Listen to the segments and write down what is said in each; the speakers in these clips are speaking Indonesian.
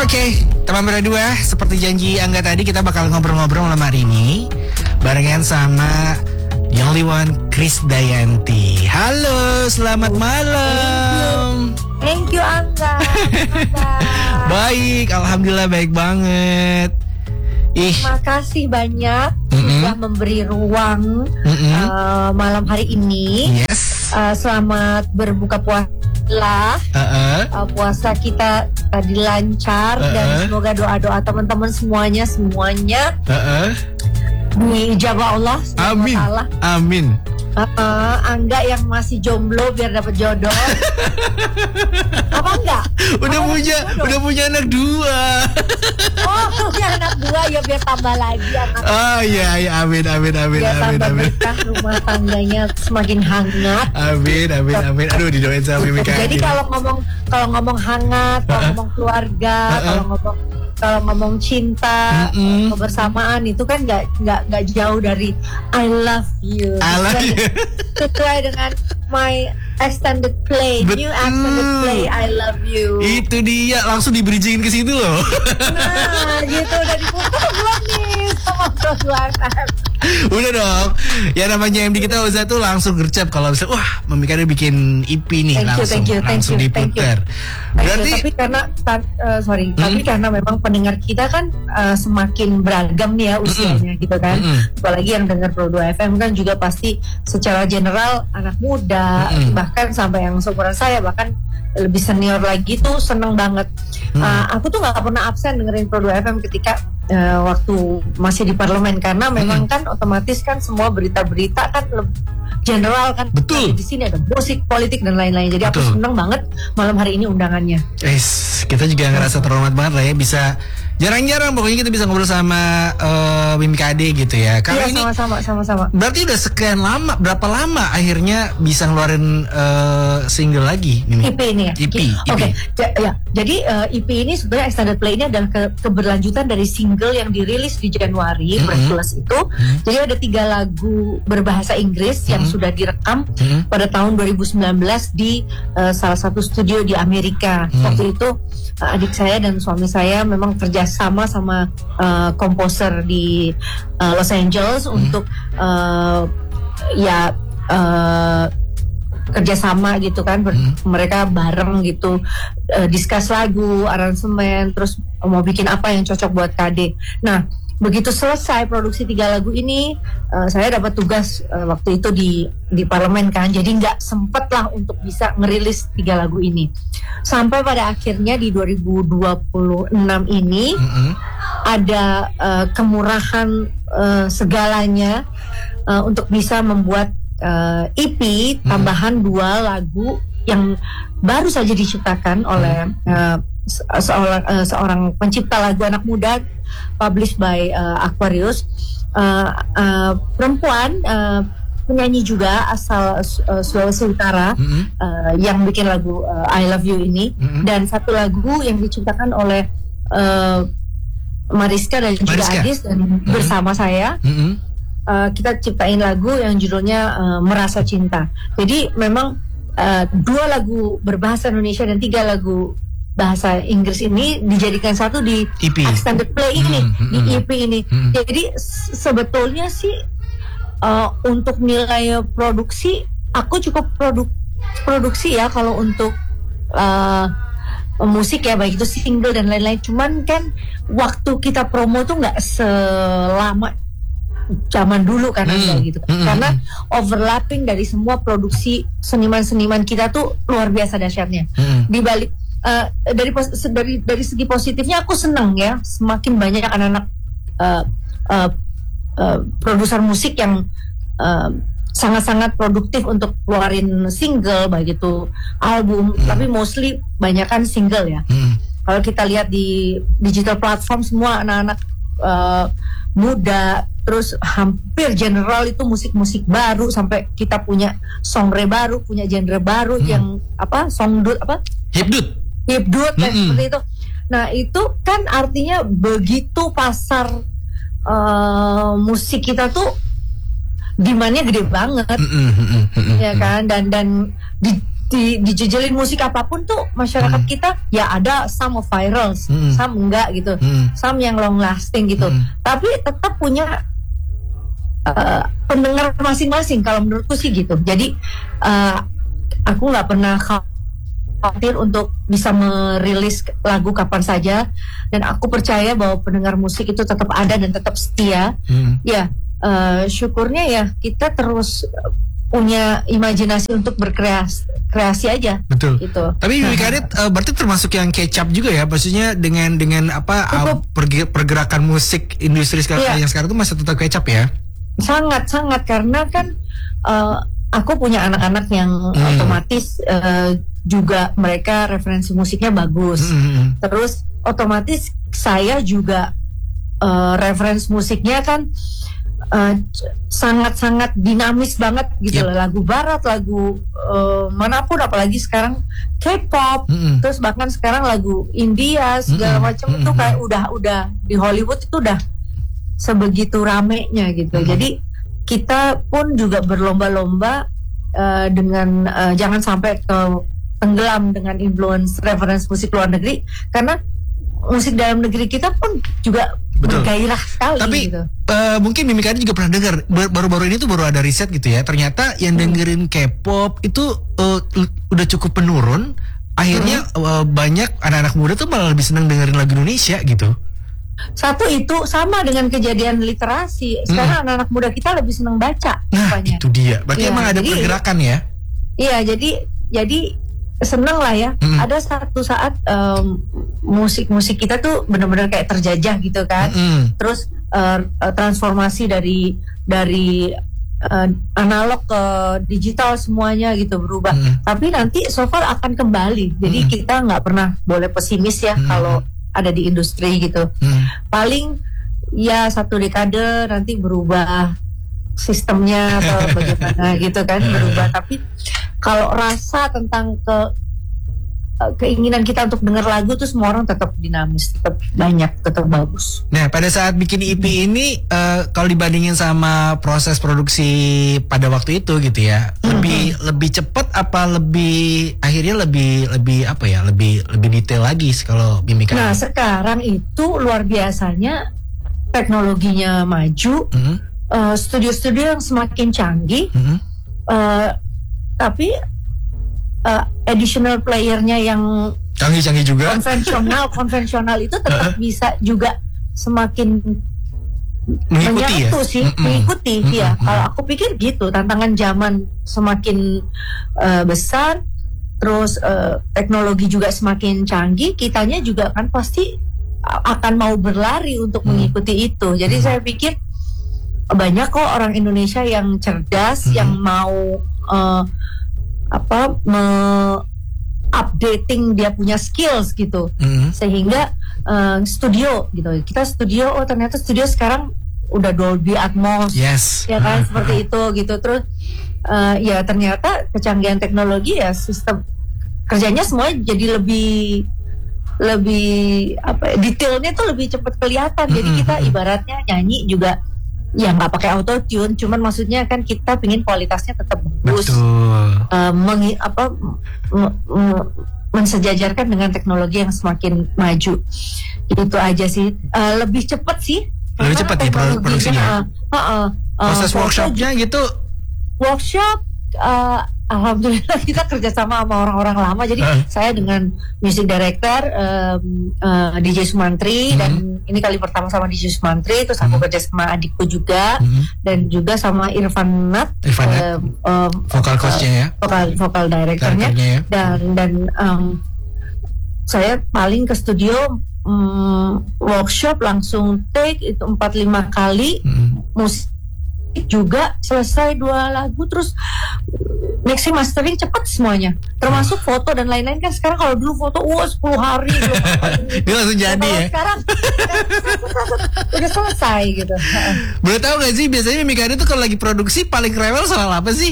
Oke, teman berdua, seperti janji Angga tadi, kita bakal ngobrol-ngobrol malam hari ini barengan sama The Only One, Krisdayanti. Halo, selamat malam. Thank you Angga. Baik, alhamdulillah baik banget. Terima kasih banyak sudah memberi ruang malam hari ini. Yes. Selamat berbuka puasa. Puasa kita tadi lancar dan semoga doa-doa teman-teman semuanya diijabah Allah. Amin. Amin. Angga yang masih jomblo biar dapat jodoh. Apa enggak? Udah punya anak 2. Oh, punya anak 2 ya biar tambah lagi anak. Oh iya, amin. Biar tambah berkah, rumah tangganya semakin hangat. Amin. Aduh, didoain sama Mimi Kak. Jadi kalau ngomong hangat, kalau ngomong keluarga, kalau ngomong cinta, kebersamaan itu kan nggak jauh dari I love you. Sesuai dengan my extended play, new extended play, I love you. Itu dia, langsung di-bridgingin ke situ loh. Nah, gitu udah dibuka belum nih sama keluarga. Udah dong. Ya namanya MD kita Oza tuh langsung gercep kalau bisa. Wah, Mami Kak bikin EP nih. Langsung diputer. Berarti tapi karena tapi karena memang pendengar kita kan semakin beragam nih ya usianya gitu kan. Apalagi yang dengar Pro 2 FM kan juga pasti secara general anak muda, bahkan sampai yang seumuran saya, bahkan lebih senior lagi tuh seneng banget. Aku tuh nggak pernah absen dengerin Pro 2 FM ketika waktu masih di parlemen, karena memang kan otomatis kan semua berita-berita kan general kan. Betul. Di sini ada musik, politik dan lain-lain. Jadi aku seneng banget malam hari ini undangannya. Kita juga ngerasa terhormat banget lah ya, bisa jarang-jarang pokoknya kita bisa ngobrol sama Mimi Kade gitu ya. Kalau ini sama-sama. Berarti udah sekian lama, berapa lama akhirnya bisa ngeluarin single lagi Mimi? EP ini ya. EP. Oke. Ya, jadi EP ini sebenarnya extended play ini adalah keberlanjutan dari single yang dirilis di Januari Breathless itu. Jadi ada 3 lagu berbahasa Inggris yang sudah direkam pada tahun 2019 di salah satu studio di Amerika. Waktu itu adik saya dan suami saya memang kerjasama sama komposer di Los Angeles untuk kerjasama gitu kan. Mereka bareng gitu discuss lagu, aransemen, terus mau bikin apa yang cocok buat KD. Nah, begitu selesai produksi 3 lagu ini, saya dapat tugas waktu itu di parlemen kan, jadi nggak sempet lah untuk bisa ngerilis 3 lagu ini. Sampai pada akhirnya di 2026 ini ada kemurahan segalanya untuk bisa membuat EP tambahan 2 lagu yang baru saja diciptakan oleh seorang pencipta lagu anak muda, published by Aquarius, perempuan, penyanyi juga asal Sulawesi Utara, yang bikin lagu I Love You ini, dan satu lagu yang diciptakan oleh Mariska dan juga Adis, dan bersama saya kita ciptain lagu yang judulnya Merasa Cinta. Jadi memang 2 lagu berbahasa Indonesia dan 3 lagu bahasa Inggris ini dijadikan satu di EP. Extended play ini, di EP ini. Jadi sebetulnya sih untuk nilai produksi aku cukup produksi ya kalau untuk musik ya, baik itu single dan lain-lain. Cuman kan waktu kita promo tuh nggak selama zaman dulu kan gitu. Karena overlapping dari semua produksi seniman-seniman kita tuh luar biasa dahsyatnya. Di balik dari segi positifnya aku senang ya, semakin banyak anak-anak produser musik yang sangat-sangat produktif untuk keluarin single, baik itu album, tapi mostly banyakan single ya. Kalau kita lihat di digital platform, semua anak-anak muda, terus hampir general itu musik-musik baru, sampai kita punya genre baru, punya genre baru yang songdut, hipdut dan seperti itu. Nah itu kan artinya begitu pasar musik kita tuh demand-nya gede banget, ya kan, dan dijejelin musik apapun tuh masyarakat kita ya ada some of virals, some enggak gitu, some yang long lasting gitu, tapi tetap punya pendengar masing-masing kalau menurutku sih gitu. Jadi aku nggak pernah khawatir untuk bisa merilis lagu kapan saja, dan aku percaya bahwa pendengar musik itu tetap ada dan tetap setia. Ya syukurnya ya kita terus punya imajinasi untuk berkreasi aja. Betul. Gitu. Tapi Mimi Karit berarti termasuk yang kecap juga ya, maksudnya dengan pergerakan musik industri sekarang yang sekarang itu masih tetap kecap ya? Sangat karena kan aku punya anak-anak yang otomatis juga mereka referensi musiknya bagus. Terus otomatis saya juga referensi musiknya kan sangat-sangat dinamis banget gitu loh. Lagu barat, lagu manapun, apalagi sekarang K-pop, terus bahkan sekarang lagu India segala macam itu kayak udah di Hollywood itu udah sebegitu ramenya gitu. Jadi kita pun juga berlomba-lomba dengan jangan sampai tenggelam dengan influence reference musik luar negeri, karena musik dalam negeri kita pun juga bergairah sekali. Tapi gitu. Mungkin Mimi Karit juga pernah dengar baru-baru ini tuh baru ada riset gitu ya, ternyata yang dengerin K-pop itu udah cukup menurun. Akhirnya banyak anak-anak muda tuh malah lebih senang dengerin lagu Indonesia gitu. Satu itu sama dengan kejadian literasi. Sekarang anak-anak muda kita lebih senang baca. Nah itu dia. Berarti emang ada pergerakan ya? Iya, jadi seneng lah ya. Ada satu saat musik-musik kita tuh benar-benar kayak terjajah gitu kan. Terus transformasi dari analog ke digital semuanya gitu berubah. Tapi nanti so far akan kembali. Jadi kita nggak pernah boleh pesimis ya kalau ada di industri gitu. Paling ya 1 dekade nanti berubah sistemnya atau bagaimana gitu kan, berubah. Tapi kalau rasa tentang keinginan kita untuk dengar lagu tuh semua orang tetap dinamis, tetap banyak, tetap bagus. Nah pada saat bikin EP ini kalau dibandingin sama proses produksi pada waktu itu gitu ya, lebih cepat apa akhirnya lebih apa ya, lebih detail lagi kalau Mimi Karit? Nah sekarang itu luar biasanya teknologinya maju, studio-studio yang semakin canggih, tapi additional playernya yang canggih juga, konvensional itu tetap bisa juga semakin menyatu sih, mengikuti ya. Kalau aku pikir gitu, tantangan zaman semakin besar, terus teknologi juga semakin canggih, kitanya juga kan pasti akan mau berlari untuk mengikuti itu. Jadi saya pikir banyak kok orang Indonesia yang cerdas, yang mau updating dia punya skills gitu, sehingga studio gitu, kita studio, ternyata studio sekarang udah Dolby Atmos, ya kan, seperti itu gitu. Terus ya ternyata kecanggihan teknologi ya, sistem kerjanya semuanya jadi lebih detailnya tuh lebih cepat kelihatan. Jadi kita ibaratnya nyanyi juga ya nggak pakai auto tune, cuman maksudnya kan kita pingin kualitasnya tetap bagus, mensejajarkan dengan teknologi yang semakin maju. Itu aja sih, lebih cepat sih, lebih cepat ya produksinya. Proses workshopnya gitu. Workshop alhamdulillah kita kerjasama sama orang-orang lama. Jadi saya dengan music director DJ Sumantri, dan ini kali pertama sama DJ Sumantri. Terus aku kerja sama adikku juga, dan juga sama Irfan Nat, vokal coachnya ya, vokal directornya ya. Dan saya paling ke studio workshop langsung take itu 4-5 kali, musik juga selesai 2 lagu, terus mixing mastering cepat semuanya, termasuk foto dan lain-lain. Kan sekarang kalau dulu foto 10 hari dia langsung jadi ya. Sekarang udah selesai gitu. Boleh tahu gak sih biasanya Mimi Karit itu kalau lagi produksi paling rewel soal apa sih?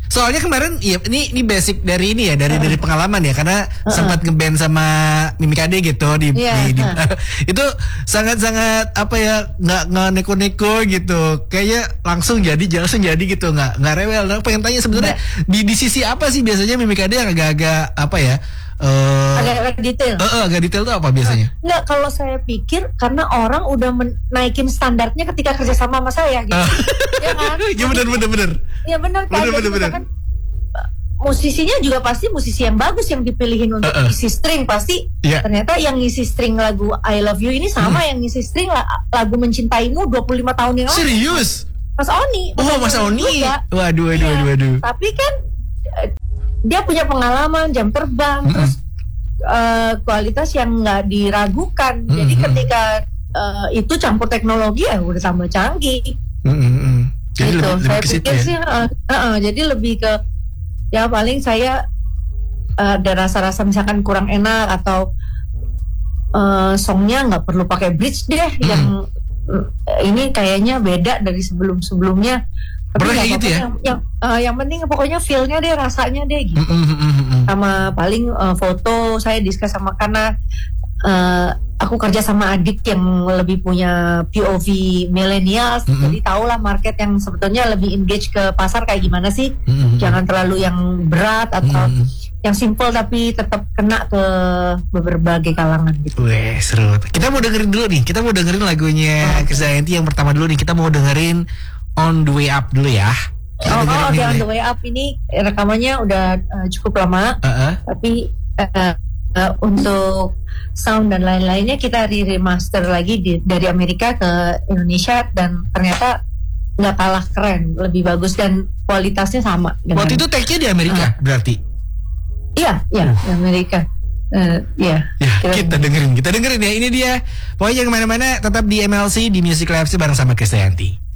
Soalnya kemarin ya ini basic dari ini ya, dari pengalaman ya, karena sempat ngeband sama Mimi Kade gitu di itu sangat-sangat apa ya, nggak neko-neko gitu. Kayaknya langsung jadi gitu, nggak rewel. Nah, pengen tanya sebenarnya di sisi apa sih biasanya Mimi Kade yang agak apa ya? Agak detail. Agak detail tuh apa biasanya? Nggak, kalau saya pikir karena orang udah naikin standarnya ketika kerja sama saya gitu. Ya kan? Ya benar. Ya benar kan. Benar. Kan musisinya juga pasti musisi yang bagus yang dipilihin untuk isi string pasti. Ternyata yang ngisi string lagu I Love You ini sama yang ngisi string lagu Mencintaimu 25 tahun yang lalu. Serius? Mas Oni. Mas Oni. Waduh. Tapi kan dia punya pengalaman jam terbang, terus kualitas yang nggak diragukan. Jadi ketika itu campur teknologi ya udah tambah canggih. Jadi gitu. lebih Saya ke situ pikir ya? sih, jadi lebih ke ya paling saya ada rasa-rasa misalkan kurang enak atau songnya nggak perlu pakai bridge deh, yang ini kayaknya beda dari sebelum-sebelumnya. Tapi kayak gitu ya? Yang penting pokoknya feel-nya deh, rasanya deh gitu. Sama paling foto saya discuss sama, karena aku kerja sama adik yang lebih punya POV millennials, jadi tahulah market yang sebetulnya lebih engage ke pasar kayak gimana sih. Jangan terlalu yang berat atau yang simple tapi tetap kena ke berbagai kalangan gitu. Wih, seru. Kita mau dengerin dulu nih. Kita mau dengerin lagunya Krisdayanti yang pertama dulu nih. Kita mau dengerin On The Way Up dulu ya. Oke, On The Way Up ini rekamannya udah cukup lama. Tapi untuk sound dan lain-lainnya kita remaster lagi dari Amerika ke Indonesia, dan ternyata nggak kalah keren, lebih bagus dan kualitasnya sama. Waktu itu take-nya di Amerika berarti? Iya, di Amerika. Kita dengerin ya. Ini dia. Pokoknya jangan kemana-mana, tetap di MLC di Music Lab bareng sama Krisdayanti.